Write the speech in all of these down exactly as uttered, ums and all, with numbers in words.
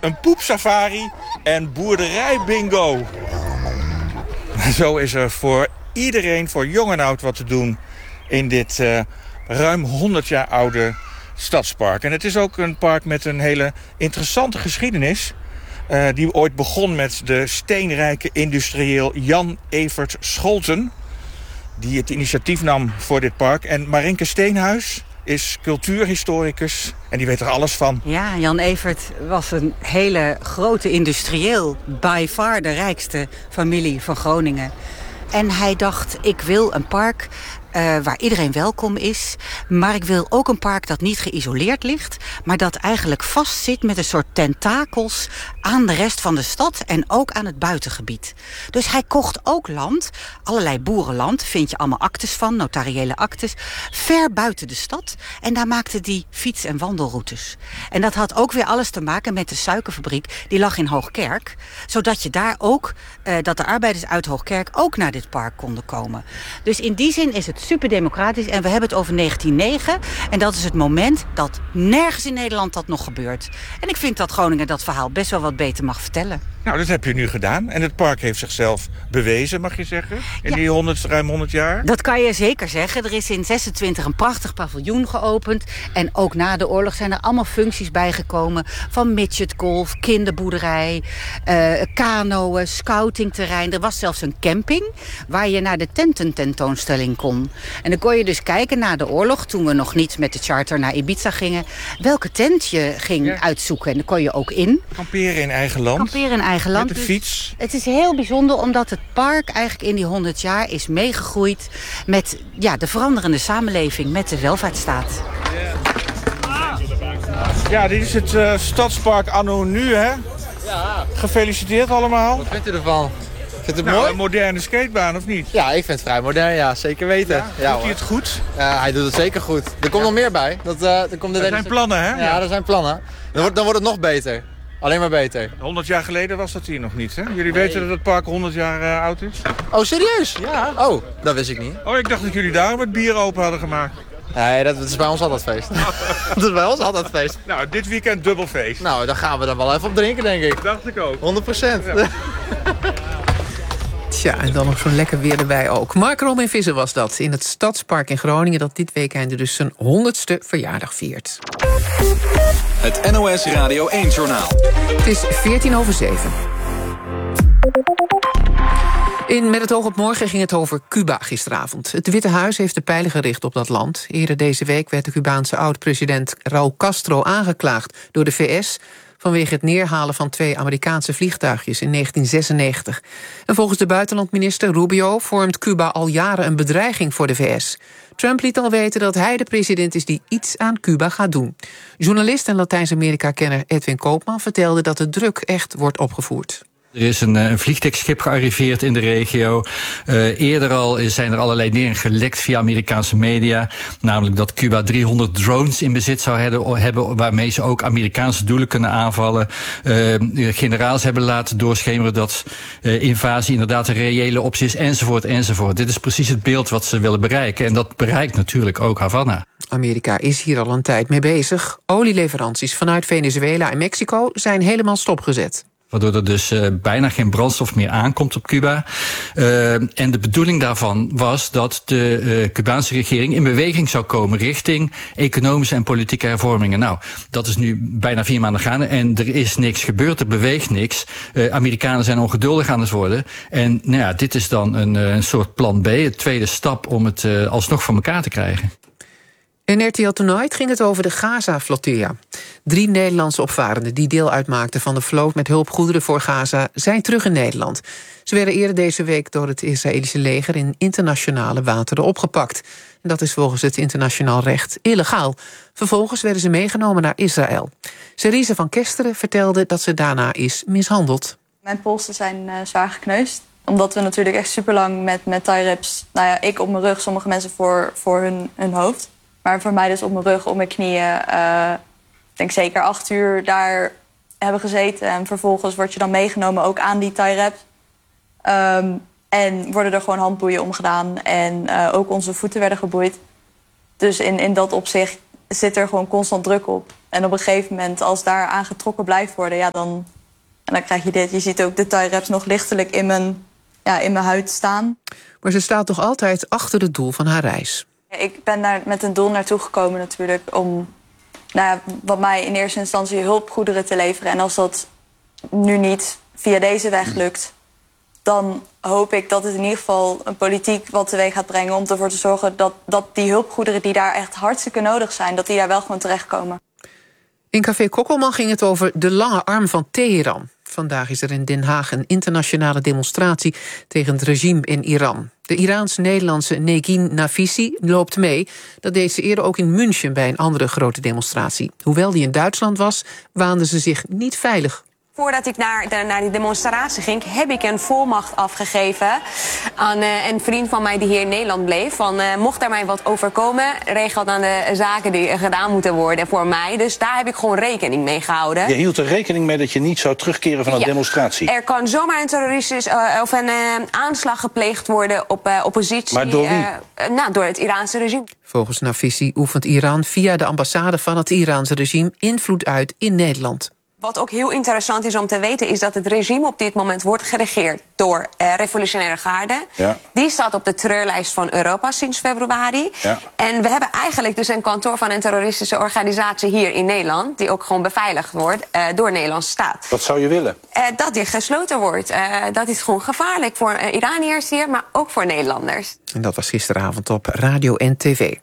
een poepsafari en boerderijbingo. Zo is er voor iedereen, voor jong en oud, wat te doen in dit uh, ruim honderd jaar oude stadspark. En het is ook een park met een hele interessante geschiedenis. Uh, die ooit begon met de steenrijke industrieel Jan Evert Scholten, die het initiatief nam voor dit park. En Marinke Steenhuis is cultuurhistoricus en die weet er alles van. Ja, Jan Evert was een hele grote industrieel, by far de rijkste familie van Groningen. En hij dacht, ik wil een park Uh, waar iedereen welkom is. Maar ik wil ook een park dat niet geïsoleerd ligt, maar dat eigenlijk vastzit met een soort tentakels aan de rest van de stad en ook aan het buitengebied. Dus hij kocht ook land, allerlei boerenland, vind je allemaal actes van, notariële actes, ver buiten de stad. En daar maakte hij fiets- en wandelroutes. En dat had ook weer alles te maken met de suikerfabriek, die lag in Hoogkerk, zodat je daar ook, uh, dat de arbeiders uit Hoogkerk ook naar dit park konden komen. Dus in die zin is het super democratisch. En we hebben het over negentien negen. En dat is het moment dat nergens in Nederland dat nog gebeurt. En ik vind dat Groningen dat verhaal best wel wat beter mag vertellen. Nou, dat heb je nu gedaan. En het park heeft zichzelf bewezen, mag je zeggen? In ja. die honderd, ruim honderd jaar? Dat kan je zeker zeggen. Er is in zesentwintig een prachtig paviljoen geopend. En ook na de oorlog zijn er allemaal functies bijgekomen. Van midgetgolf, kinderboerderij, uh, kanoën, scoutingterrein. Er was zelfs een camping waar je naar de tentententoonstelling kon. En dan kon je dus kijken na de oorlog, toen we nog niet met de charter naar Ibiza gingen, welke tent je ging ja. uitzoeken. En dan kon je ook in. Kamperen in eigen land. Kamperen in eigen land. Met de fiets. Dus het is heel bijzonder omdat het park eigenlijk in die honderd jaar is meegegroeid met ja, de veranderende samenleving, met de welvaartsstaat. Ja, dit is het uh, stadspark anno nu, hè? Ja. Gefeliciteerd allemaal. Wat vindt u ervan? Vindt het nou, mooi? Een moderne skatebaan, of niet? Ja, ik vind het vrij modern, ja, zeker weten. Ja, ja, doet hij het goed? Ja, hij doet het zeker goed. Er komt ja. nog meer bij. Dat, uh, er komt er zijn plannen, hè? Ja, ja, er zijn plannen. Dan, ja. wordt, dan wordt het nog beter. Alleen maar beter. honderd jaar geleden was dat hier nog niet, hè? Jullie nee. weten dat het park honderd jaar uh, oud is? Oh, serieus? Ja. Oh, dat wist ik niet. Oh, ik dacht dat jullie daarom het bier open hadden gemaakt. Nee, dat, dat is bij ons altijd feest. Dat is bij ons altijd feest. Nou, dit weekend dubbel feest. Nou, daar gaan we dan wel even op drinken, denk ik. Dacht ik ook. honderd procent. Ja. Tja, en dan nog zo'n lekker weer erbij ook. Mark Robin Visser was dat, in het Stadspark in Groningen, dat dit weekend dus zijn honderdste verjaardag viert. Het N O S Radio één-journaal. Het is veertien over zeven. In Met het oog op morgen ging het over Cuba gisteravond. Het Witte Huis heeft de pijlen gericht op dat land. Eerder deze week werd de Cubaanse oud-president Raúl Castro aangeklaagd door de V S... vanwege het neerhalen van twee Amerikaanse vliegtuigjes in negentien zesennegentig. En volgens de buitenlandminister Rubio vormt Cuba al jaren een bedreiging voor de V S. Trump liet al weten dat hij de president is die iets aan Cuba gaat doen. Journalist en Latijns-Amerika-kenner Edwin Koopman vertelde dat de druk echt wordt opgevoerd. Er is een, een vliegtuigschip gearriveerd in de regio. Uh, eerder al zijn er allerlei dingen gelekt via Amerikaanse media. Namelijk dat Cuba driehonderd drones in bezit zou hebben, waarmee ze ook Amerikaanse doelen kunnen aanvallen. Uh, generaals hebben laten doorschemeren dat uh, invasie inderdaad een reële optie is, enzovoort, enzovoort. Dit is precies het beeld wat ze willen bereiken. En dat bereikt natuurlijk ook Havana. Amerika is hier al een tijd mee bezig. Olieleveranties vanuit Venezuela en Mexico zijn helemaal stopgezet. Waardoor er dus uh, bijna geen brandstof meer aankomt op Cuba. Uh, en de bedoeling daarvan was dat de uh, Cubaanse regering in beweging zou komen richting economische en politieke hervormingen. Nou, dat is nu bijna vier maanden gaande en er is niks gebeurd, er beweegt niks. Uh, Amerikanen zijn ongeduldig aan het worden. En nou ja, dit is dan een, een soort plan B, een tweede stap om het uh, alsnog voor elkaar te krijgen. In R T L Tonight ging het over de Gaza-flotilla. Drie Nederlandse opvarenden die deel uitmaakten van de vloot met hulpgoederen voor Gaza zijn terug in Nederland. Ze werden eerder deze week door het Israëlische leger in internationale wateren opgepakt. En dat is volgens het internationaal recht illegaal. Vervolgens werden ze meegenomen naar Israël. Cerise van Kesteren vertelde dat ze daarna is mishandeld. Mijn polsen zijn uh, zwaar gekneusd. Omdat we natuurlijk echt super lang met, met tie-wraps, nou ja, ik op mijn rug, sommige mensen voor, voor hun, hun hoofd. Maar voor mij dus op mijn rug, op mijn knieën, uh, ik denk zeker acht uur daar hebben gezeten. En vervolgens word je dan meegenomen ook aan die tie-wrap. Um, en worden er gewoon handboeien omgedaan. En uh, ook onze voeten werden geboeid. Dus in, in dat opzicht zit er gewoon constant druk op. En op een gegeven moment, als daar aangetrokken blijft worden, ja, dan, en dan krijg je dit. Je ziet ook de tie wraps nog lichtelijk in mijn, ja, in mijn huid staan. Maar ze staat toch altijd achter het doel van haar reis. Ik ben daar met een doel naartoe gekomen natuurlijk om, nou ja, wat mij in eerste instantie hulpgoederen te leveren. En als dat nu niet via deze weg lukt, dan hoop ik dat het in ieder geval een politiek wat teweeg gaat brengen om ervoor te zorgen dat, dat die hulpgoederen die daar echt hartstikke nodig zijn, dat die daar wel gewoon terechtkomen. In Café Kokkelman ging het over de lange arm van Teheran. Vandaag is er in Den Haag een internationale demonstratie tegen het regime in Iran. De Iraans-Nederlandse Negin Nafisi loopt mee. Dat deed ze eerder ook in München bij een andere grote demonstratie. Hoewel die in Duitsland was, waande ze zich niet veilig. Voordat ik naar, de, naar die demonstratie ging, heb ik een volmacht afgegeven aan uh, een vriend van mij die hier in Nederland bleef. Van, uh, mocht er mij wat overkomen, regel dan de zaken die uh, gedaan moeten worden voor mij. Dus daar heb ik gewoon rekening mee gehouden. Je hield er rekening mee dat je niet zou terugkeren van een ja, demonstratie? Er kan zomaar een terroristisch uh, of een uh, aanslag gepleegd worden op uh, oppositie. Maar door wie? Uh, uh, nou, door het Iraanse regime. Volgens Nafisi oefent Iran via de ambassade van het Iraanse regime invloed uit in Nederland. Wat ook heel interessant is om te weten, is dat het regime op dit moment wordt geregeerd door uh, Revolutionaire Garde. Ja. Die staat op de terreurlijst van Europa sinds februari. Ja. En we hebben eigenlijk dus een kantoor van een terroristische organisatie hier in Nederland, die ook gewoon beveiligd wordt uh, door de Nederlandse staat. Wat zou je willen? Uh, dat die gesloten wordt. Uh, dat is gewoon gevaarlijk voor uh, Iraniërs hier, maar ook voor Nederlanders. En dat was gisteravond op radio en tv.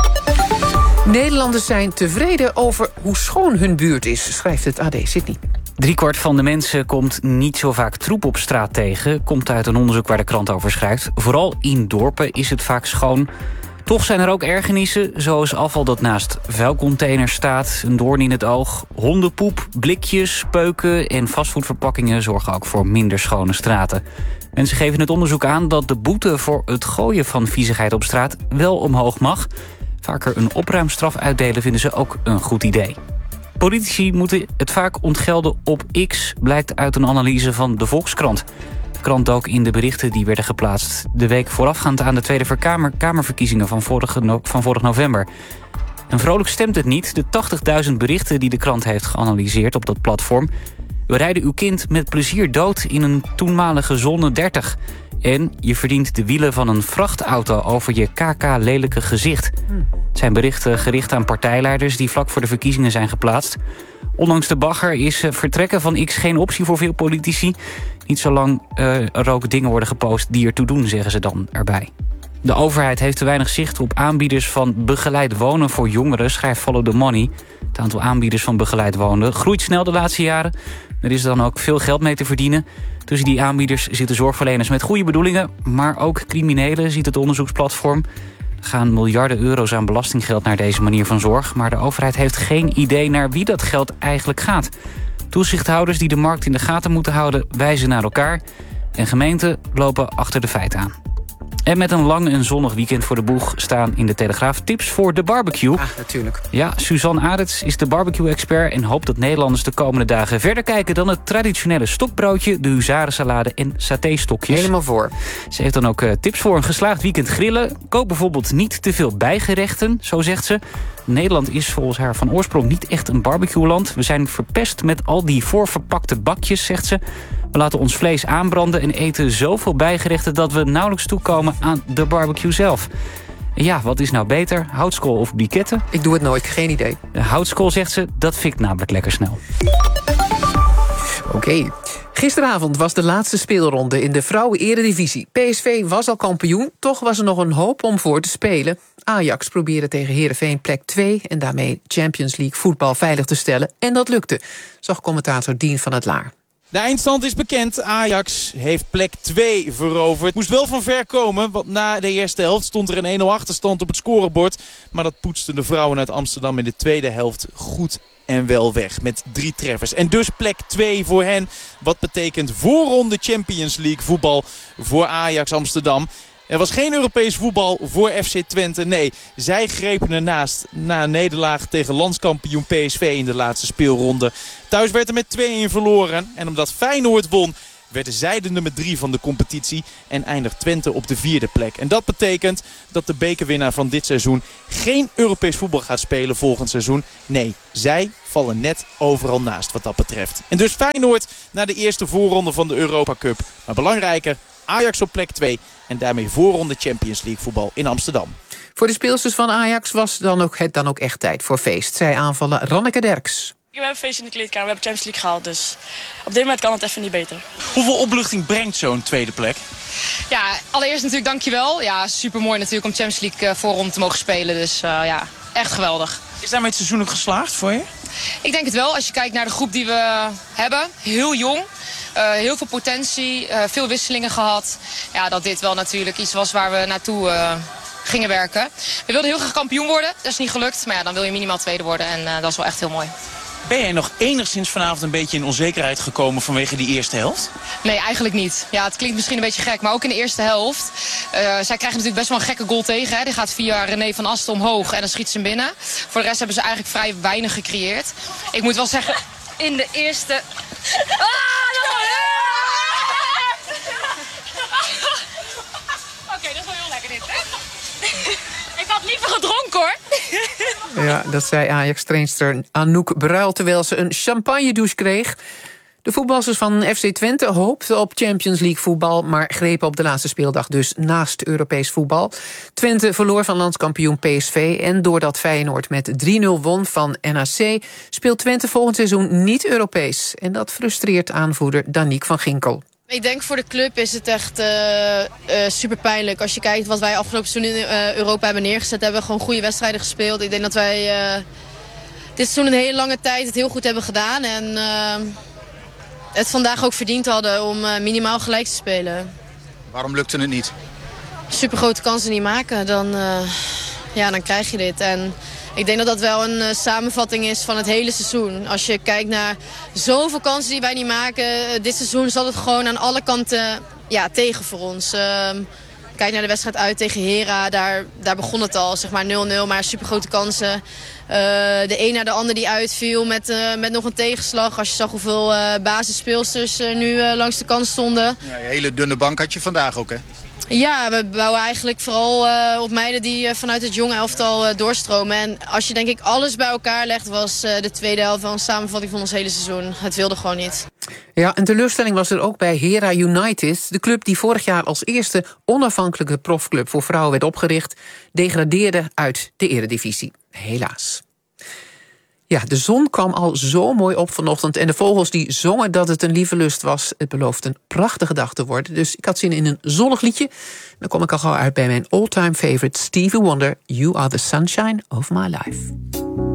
Nederlanders zijn tevreden over hoe schoon hun buurt is, schrijft het A D Sydney. Driekwart van de mensen komt niet zo vaak troep op straat tegen. Komt uit een onderzoek waar de krant over schrijft. Vooral in dorpen is het vaak schoon. Toch zijn er ook ergernissen, zoals afval dat naast vuilcontainers staat, een doorn in het oog. Hondenpoep, blikjes, peuken en fastfoodverpakkingen zorgen ook voor minder schone straten. Mensen geven het onderzoek aan dat de boete voor het gooien van viezigheid op straat wel omhoog mag. Vaker een opruimstraf uitdelen vinden ze ook een goed idee. Politici moeten het vaak ontgelden op X, blijkt uit een analyse van de Volkskrant. De krant dook in de berichten die werden geplaatst de week voorafgaand aan de Tweede Kamer, Kamerverkiezingen van, vorige, van vorig november. En vrolijk stemt het niet, de tachtigduizend berichten die de krant heeft geanalyseerd op dat platform. We rijden uw kind met plezier dood in een toenmalige zone dertig. En je verdient de wielen van een vrachtauto over je K K-lelijke gezicht. Het zijn berichten gericht aan partijleiders die vlak voor de verkiezingen zijn geplaatst. Ondanks de bagger is vertrekken van X geen optie voor veel politici. Niet zolang uh, er ook dingen worden gepost die ertoe doen, zeggen ze dan erbij. De overheid heeft te weinig zicht op aanbieders van begeleid wonen voor jongeren, schrijft Follow the Money. Het aantal aanbieders van begeleid wonen groeit snel de laatste jaren. Er is dan ook veel geld mee te verdienen. Tussen die aanbieders zitten zorgverleners met goede bedoelingen, maar ook criminelen, ziet het onderzoeksplatform. Er gaan miljarden euro's aan belastinggeld naar deze manier van zorg, maar de overheid heeft geen idee naar wie dat geld eigenlijk gaat. Toezichthouders die de markt in de gaten moeten houden, wijzen naar elkaar. En gemeenten lopen achter de feiten aan. En met een lang en zonnig weekend voor de boeg staan in de Telegraaf tips voor de barbecue. Ah, natuurlijk. Ja, Suzanne Arets is de barbecue-expert en hoopt dat Nederlanders de komende dagen verder kijken dan het traditionele stokbroodje, de huzarensalade en satéstokjes. Helemaal voor. Ze heeft dan ook uh, tips voor een geslaagd weekend grillen. Koop bijvoorbeeld niet te veel bijgerechten, zo zegt ze. Nederland is volgens haar van oorsprong niet echt een barbecue-land. We zijn verpest met al die voorverpakte bakjes, zegt ze. We laten ons vlees aanbranden en eten zoveel bijgerechten dat we nauwelijks toekomen aan de barbecue zelf. En ja, wat is nou beter? Houtskool of briketten? Ik doe het nooit, geen idee. De houtskool, zegt ze, dat fikt namelijk lekker snel. Oké. Okay. Gisteravond was de laatste speelronde in de vrouwen-eredivisie. P S V was al kampioen, toch was er nog een hoop om voor te spelen. Ajax probeerde tegen Heerenveen plek twee... en daarmee Champions League voetbal veilig te stellen. En dat lukte, zag commentator Dien van het Laar. De eindstand is bekend. Ajax heeft plek twee veroverd. Moest wel van ver komen, want na de eerste helft stond er een één nul achterstand op het scorebord. Maar dat poetsten de vrouwen uit Amsterdam in de tweede helft goed en wel weg met drie treffers. En dus plek twee voor hen. Wat betekent voorronde Champions League voetbal voor Ajax Amsterdam. Er was geen Europees voetbal voor F C Twente. Nee, zij grepen ernaast na een nederlaag tegen landskampioen P S V in de laatste speelronde. Thuis werd er met twee-een verloren. En omdat Feyenoord won, werden zij de nummer drie van de competitie en eindigt Twente op de vierde plek. En dat betekent dat de bekerwinnaar van dit seizoen geen Europees voetbal gaat spelen volgend seizoen. Nee, zij vallen net overal naast wat dat betreft. En dus Feyenoord naar de eerste voorronde van de Europa Cup. Maar belangrijker, Ajax op plek twee en daarmee voorronde Champions League voetbal in Amsterdam. Voor de speelsters van Ajax was dan ook het dan ook echt tijd voor feest. Zij aanvallen Ranneke Derks. We hebben een feest in de kleedkamer, we hebben Champions League gehaald. Dus op dit moment kan het even niet beter. Hoeveel opluchting brengt zo'n tweede plek? Ja, allereerst natuurlijk dankjewel. Ja, supermooi natuurlijk om Champions League uh, voorrond te mogen spelen. Dus uh, ja, echt geweldig. Is daarmee het seizoen ook geslaagd voor je? Ik denk het wel. Als je kijkt naar de groep die we hebben. Heel jong. Uh, heel veel potentie. Uh, veel wisselingen gehad. Ja, dat dit wel natuurlijk iets was waar we naartoe uh, gingen werken. We wilden heel graag kampioen worden. Dat is niet gelukt. Maar ja, dan wil je minimaal tweede worden. En uh, dat is wel echt heel mooi. Ben jij nog enigszins vanavond een beetje in onzekerheid gekomen vanwege die eerste helft? Nee, eigenlijk niet. Ja, het klinkt misschien een beetje gek, maar ook in de eerste helft. Uh, zij krijgen natuurlijk best wel een gekke goal tegen. Hè. Die gaat via René van Asten omhoog en dan schiet ze hem binnen. Voor de rest hebben ze eigenlijk vrij weinig gecreëerd. Ik moet wel zeggen, in de eerste... Ah, Oké, dat is wel heel lekker dit, hè? Ik had liever gedronken, hoor. Ja, dat zei Ajax-trainster Anouk Bruil terwijl ze een champagne-douche kreeg. De voetballers van F C Twente hoopten op Champions League voetbal, maar grepen op de laatste speeldag dus naast Europees voetbal. Twente verloor van landskampioen P S V en doordat Feyenoord met drie nul won van N A C... speelt Twente volgend seizoen niet Europees. En dat frustreert aanvoerder Danique van Ginkel. Ik denk voor de club is het echt uh, uh, super pijnlijk. Als je kijkt wat wij afgelopen seizoen in uh, Europa hebben neergezet, hebben we gewoon goede wedstrijden gespeeld. Ik denk dat wij uh, dit seizoen een hele lange tijd het heel goed hebben gedaan. En uh, het vandaag ook verdiend hadden om uh, minimaal gelijk te spelen. Waarom lukte het niet? Super grote kansen niet maken, dan, uh, ja, dan krijg je dit. En ik denk dat dat wel een uh, samenvatting is van het hele seizoen. Als je kijkt naar zoveel kansen die wij niet maken, uh, dit seizoen zat het gewoon aan alle kanten ja, tegen voor ons. Uh, kijk naar de wedstrijd uit tegen Hera, daar, daar begon het al, zeg maar nul nul, maar super grote kansen. Uh, de een naar de ander die uitviel met, uh, met nog een tegenslag. Als je zag hoeveel uh, basisspeelsters uh, nu uh, langs de kant stonden. Ja, een hele dunne bank had je vandaag ook, hè? Ja, we bouwen eigenlijk vooral uh, op meiden die uh, vanuit het jonge elftal uh, doorstromen. En als je denk ik alles bij elkaar legt, was uh, de tweede helft wel een samenvatting van ons hele seizoen. Het wilde gewoon niet. Ja, een teleurstelling was er ook bij Hera United. De club die vorig jaar als eerste onafhankelijke profclub voor vrouwen werd opgericht, degradeerde uit de eredivisie. Helaas. Ja, de zon kwam al zo mooi op vanochtend en de vogels die zongen dat het een lieve lust was. Het belooft een prachtige dag te worden, dus ik had zin in een zonnig liedje. Dan kom ik al gauw uit bij mijn all-time favorite Stevie Wonder, You Are the Sunshine of My Life.